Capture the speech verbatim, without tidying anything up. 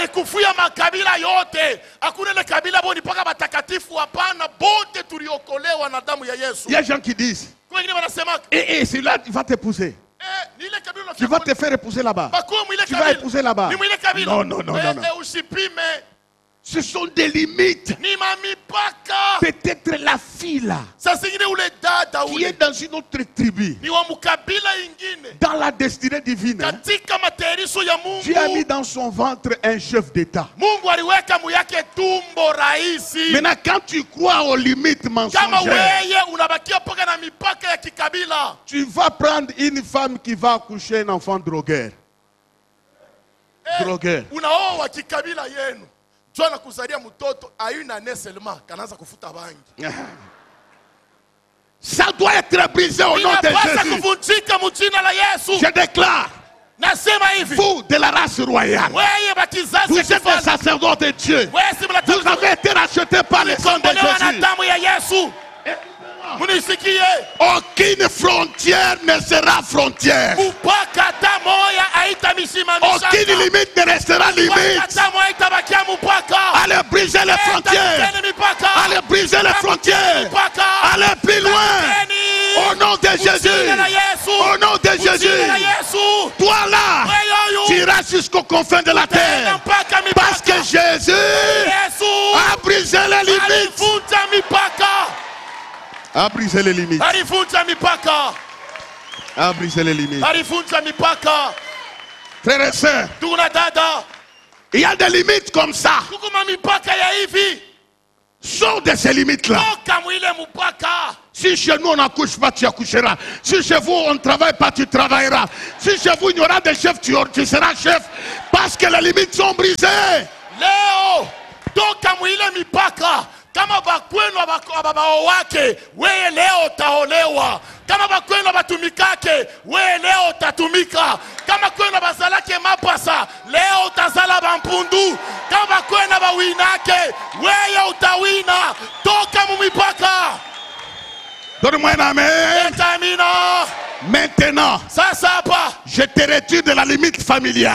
Kufuya makabila yote. Hakuna ile kabila boni paka batakatifu hapana, bote tuliokolewa na damu ya Yesu. Il y a des gens qui disent, et, et celui-là va t'épouser. Tu vas te faire épouser là-bas. Tu vas épouser là-bas. Non, non, non, non, non. Ce sont des limites. Peut-être la fille là, qui est dans une autre tribu, dans la destinée divine, hein, Dieu a mis dans son ventre un chef d'État. Maintenant, quand tu crois aux limites mensongères, tu vas prendre une femme qui va accoucher un enfant drogueur. Drogueur. Ça doit être brisé au nom de Jésus. Je déclare, vous de la race royale, vous êtes des sacerdotes de Dieu. Vous avez été rachetés par le sang de Jésus. Aucune frontière ne sera frontière. Aucune limite ne restera limite. Allez briser les frontières. Allez briser les frontières. Allez plus loin. Au nom de Jésus. Au nom de Jésus. Toi là, tu iras jusqu'aux confins de la terre. Parce que Jésus a brisé les limites. A brisé les limites. A brisé les limites. Frères et sœurs, il y a des limites comme ça. Sors de ces limites-là. Si chez nous on n'accouche pas, tu accoucheras. Si chez vous on ne travaille pas, tu travailleras. Si chez vous il y aura des chefs, tu, tu seras chef. Parce que les limites sont brisées. Léo, toka mwile mipaka. Kama bakwenu ababaowake, wewe leo utaolewa. Kama bakwenu abatumikake, wewe leo utatumika. Kama kwenu abazalake mapasa, leo utazala bampundu. Kama bakwenu abawinake, wewe utawina. Toka mumipaka. Donne-moi un amen. Maintenant, Sasa hapa, je te retire de la limite familiale.